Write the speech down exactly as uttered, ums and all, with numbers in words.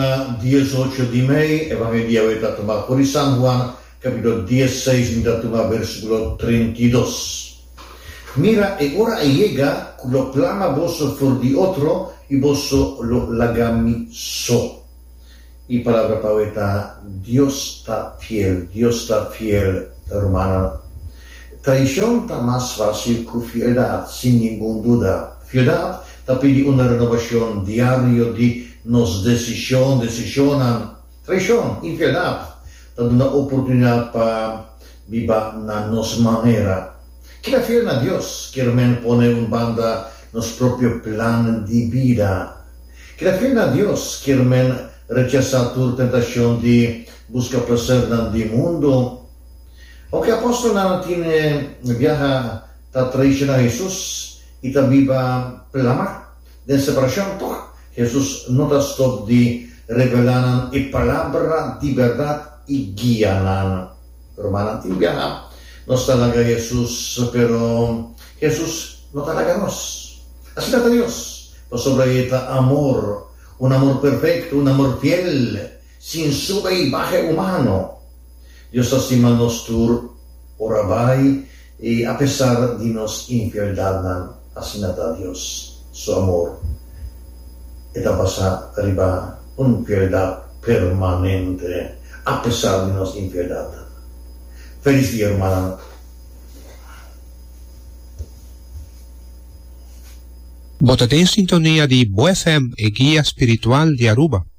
dieciocho de May, Evangelio está tomado por San Juan, capítulo dieciséis, está tomado versículo treinta y dos. Mira, e ora llega, lo clama vos for di otro, y vos lo lagami so. Y palabra poeta, Dios está fiel, Dios está fiel, hermana. Traición está más fácil que fieldad, sin ninguna duda. Fieldad está pidiendo una renovación diaria de nos decisión, decisionan. Traición, infieldad, está una oportunidad para vivir na nos manera. Que la fiel a Dios, que men pone un banda nos propio plan de vida. Que la fiel a Dios, que men rechaza tu tentación de buscar placer en el mundo. Aunque el apóstol no tiene viaja a traicionar a Jesús y está viva plama de separación, Jesús no está stop de revelar y palabra de verdad y guía. Hermana, ti viaja no está la Jesús, pero Jesús no está la nos. Así está Dios. Pues sobre esta amor, un amor perfecto, un amor fiel, sin sube y baje humano. Dios así nos tur ora vai y a pesar de nos infieldad, así nada Dios, su amor. Esta pasa arriba una fieldad permanente, a pesar de nos infieldad. Feliz día, hermana. Votate in sintonia di Bo F M e Guia Spiritual di Aruba.